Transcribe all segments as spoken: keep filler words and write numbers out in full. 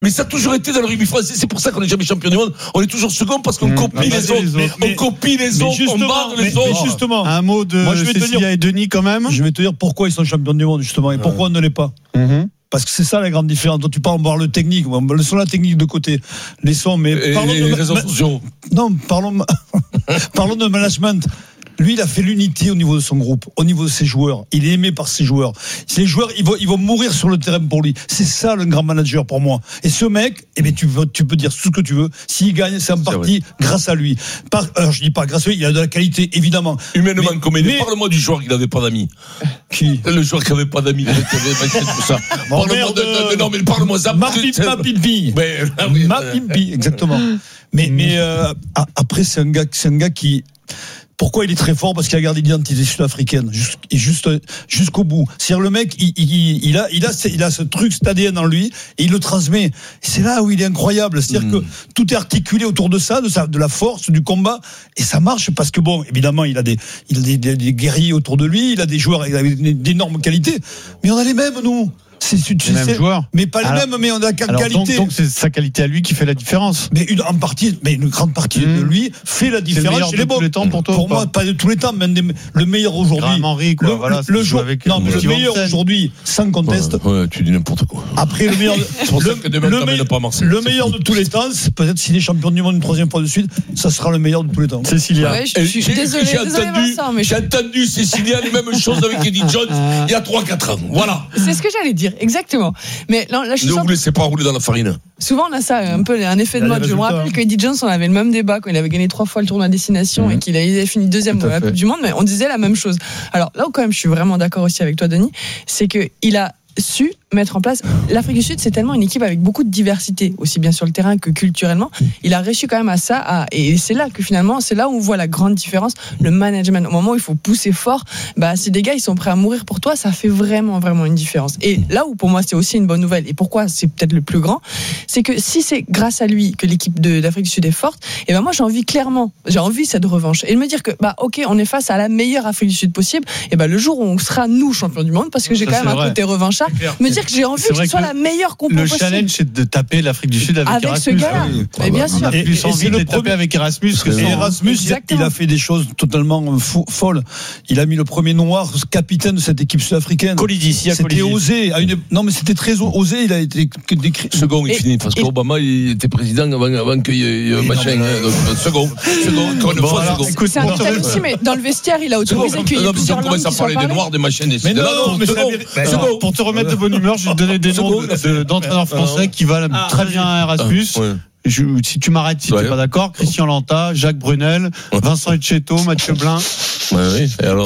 Mais ça a toujours été dans le rugby français. C'est pour ça qu'on n'est jamais champion du monde. On est toujours second parce qu'on mmh, copie les autres. Les autres. Mais, on copie les autres. On barre les autres. Mais justement, un mot de moi, je vais Cécilia te dire, et Denis quand même. Je vais te dire pourquoi ils sont champions du monde justement et ouais. pourquoi on ne l'est pas. Mmh. Parce que c'est ça la grande différence. Dont tu parles, on va voir le technique. Laissons la technique de côté. Laissons, mais et parlons les de réseaux sociaux. Non, parlons, parlons de management. Lui, il a fait l'unité au niveau de son groupe, au niveau de ses joueurs. Il est aimé par ses joueurs. Les joueurs, ils vont, ils vont mourir sur le terrain pour lui. C'est ça le grand manager pour moi. Et ce mec, eh bien, tu, tu peux dire tout ce que tu veux. S'il gagne, c'est en c'est partie vrai. grâce à lui. Par, alors, je dis pas grâce à lui, il a de la qualité, évidemment. Humainement, mais, comme il est. Mais... Parle-moi du joueur qui n'avait pas d'amis. Qui Le joueur qui n'avait pas d'amis. Tout ça. Bon, parle-moi de, de, non, mais parle-moi ça. Mapimpi. Mapimpi, exactement. Mais, mais euh, après, c'est un gars, c'est un gars qui. Pourquoi il est très fort? Parce qu'il a gardé l'identité sud-africaine juste, juste, jusqu'au bout. C'est-à-dire le mec, il, il, il, a, il, a, il a ce truc, cet A D N en lui, et il le transmet. Et c'est là où il est incroyable. C'est-à-dire mmh. que tout est articulé autour de ça, de, sa, de la force, du combat, et ça marche parce que bon, évidemment, il a des, il a des, des, des guerriers autour de lui, il a des joueurs avec d'énormes qualités, mais on a les mêmes nous. C'est, c'est, les mêmes c'est, joueurs. Mais pas les alors, mêmes, mais on a la qualité. Donc, donc c'est sa qualité à lui qui fait la différence. Mais une, en partie, mais une grande partie mmh. de lui fait la différence. C'est le meilleur de tous les temps pour toi. Pour moi, pas de tous les temps, mais le meilleur aujourd'hui. Henry, quoi. Le, voilà, le, jour, avec, non, mais le meilleur aujourd'hui, sans conteste. Ouais, ouais, tu dis n'importe quoi. Après, le meilleur, le, le, meilleur, pas Marseille, le meilleur de tous les temps, c'est peut-être s'il est champion du monde une troisième fois de suite, ça sera le meilleur de tous les temps. Cécilia. Ouais, je, je suis désolé. J'ai entendu, mais j'ai entendu Cécilia les mêmes choses avec Eddie Jones il y a trois quatre ans. Voilà. C'est ce que j'allais dire, exactement. Mais là, là, je ne vous laissez pas rouler dans la farine. Souvent, on a ça, un peu un effet de mode. Je me rappelle hein. qu'Eddie Jones, on avait le même débat quand il avait gagné trois fois le tournoi à destination mmh. et qu'il avait fini deuxième dans la Coupe du Monde, mais on disait la même chose. Alors là où quand même je suis vraiment d'accord aussi avec toi, Denis, c'est qu'il a su mettre en place. L'Afrique du Sud, c'est tellement une équipe avec beaucoup de diversité, aussi bien sur le terrain que culturellement. Il a réussi quand même à ça, à, et c'est là que finalement, c'est là où on voit la grande différence. Le management, au moment où il faut pousser fort, bah, si des gars ils sont prêts à mourir pour toi, ça fait vraiment, vraiment une différence. Et là où pour moi c'est aussi une bonne nouvelle, et pourquoi c'est peut-être le plus grand, c'est que si c'est grâce à lui que l'équipe de, d'Afrique du Sud est forte, et ben moi j'ai envie clairement, j'ai envie cette revanche, et de me dire que bah ok, on est face à la meilleure Afrique du Sud possible, et ben le jour où on sera nous champions du monde, parce que j'ai ça, quand même un vrai. côté revanchard, me dire que j'ai envie que ce soit que la meilleure compo le possible. Le challenge, c'est de taper l'Afrique du Sud avec, avec Erasmus. Ce gars-là. Oui. Mais bien on sûr. a plus et, envie et de le taper avec Erasmus. Que et Erasmus, Exactement. il a fait des choses totalement fou, folles. Il a mis le premier noir capitaine de cette équipe sud-africaine. Colidi, c'était Colidi. osé. À une... Non, mais c'était très osé. Il a été décrit. Second, il et, finit parce qu'Obama il était président avant, avant qu'il y ait un machin. Donc, second, second, encore une fois, second. Écoute, c'est un tel aussi, mais dans le vestiaire, il a autorisé qu'il y ait plusieurs langues. Si on commence à parler des noirs, des machins, des mais non, mais pour te remettre de bonne humeur, je vais te donner des noms d'entraîneurs français qui valent ah, très bien à Erasmus. Ah, ouais. Je, si tu m'arrêtes, si tu n'es pas d'accord, Christian Lanta, Jacques Brunel, Vincent Etcheto, Mathieu Blin. Ouais, oui, et alors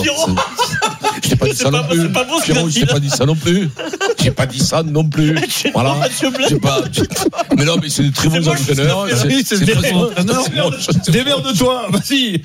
je t'ai pas dit ça non plus. Pierrot, je t'ai pas dit ça non plus. J'ai pas dit ça non plus. Voilà. J'ai pas. Mais non, mais c'est des très bons entraîneurs. C'est des très bons entraîneurs. Démerde-toi, vas-y.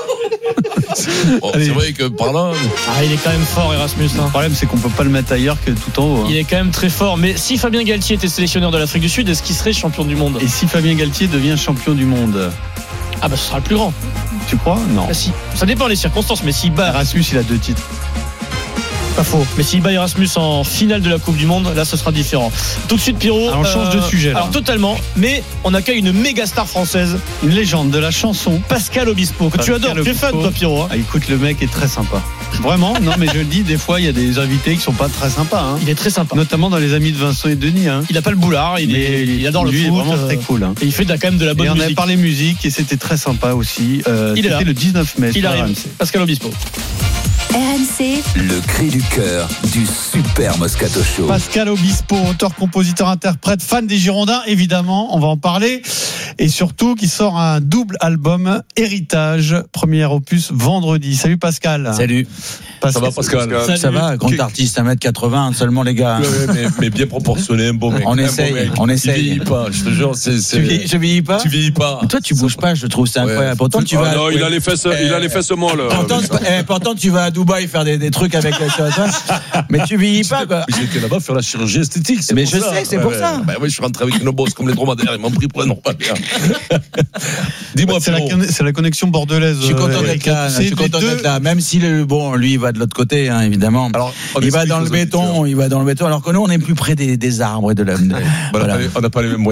Bon, c'est vrai que par là. Ah, il est quand même fort, Erasmus. Hein. Le problème, c'est qu'on peut pas le mettre ailleurs que tout en haut. Hein. Il est quand même très fort. Mais si Fabien Galtier était sélectionneur de l'Afrique du Sud, est-ce qu'il serait champion du monde? Et si Fabien Galtier devient champion du monde? Ah bah ce sera le plus grand. Tu crois? Non. Bah, si. Ça dépend des circonstances, mais s'il bat Erasmus, il a deux titres. Pas faux. Mais s'il bat Erasmus en finale de la Coupe du Monde, là ce sera différent. Tout de suite, Pierrot. Alors, on change euh, de sujet là. Alors totalement. Mais on accueille une méga star française, une légende de la chanson, Pascal Obispo, que Pascal tu adores. Tu es fan, toi, Pierrot. Hein. Ah, écoute, le mec est très sympa. Vraiment. Non, mais je le dis, des fois il y a des invités qui sont pas très sympas. Hein. Il est très sympa. Notamment dans les amis de Vincent et Denis. Hein. Il a pas le boulard. Il, est, il adore lui le foot. Il est vraiment très cool. Hein. Et il fait de la, quand même de la bonne et musique. On avait parlé musique et c'était très sympa aussi. Euh, il c'était est là. le dix-neuf mai. Il arrive. Pascal Obispo. R M C, le cri du cœur du Super Moscato Show. Pascal Obispo, auteur, compositeur, interprète, fan des Girondins, évidemment, on va en parler. Et surtout, qui sort un double album, Héritage, premier opus vendredi. Salut Pascal. Salut. Pascal. Ça va Pascal? Salut. Ça va, grand artiste, un mètre quatre-vingts seulement les gars. Ouais, mais, mais bien proportionné, un beau mec. On essaye, mec. on essaye. Tu vieillis pas, je te jure. C'est, c'est... Tu vieillis, je vieillis pas. Tu vieillis pas. Toi, tu bouges pas, je trouve, c'est incroyable. Ouais. Pourtant, tu ah vas. Non, il a les fesses, euh, il a les fesses molles. Pourtant, euh, pourtant, tu vas à Dubaï faire des, des trucs avec la mais tu vieillis pas, quoi. J'étais là-bas faire la chirurgie esthétique. Mais je sais, c'est pour ça. Ben oui, je suis rentré avec une bosse comme les dromadaires. Ils m'ont pris pour un normal. Dis-moi, c'est la, c'est la connexion bordelaise. Je suis content d'être là. Je suis content d'être là. Même si le, bon, lui, il va de l'autre côté, hein, évidemment. Alors, il va dans le béton, il va dans le béton. Alors que nous, on est plus près des, des arbres et de la. Voilà. On n'a pas les mêmes moyens.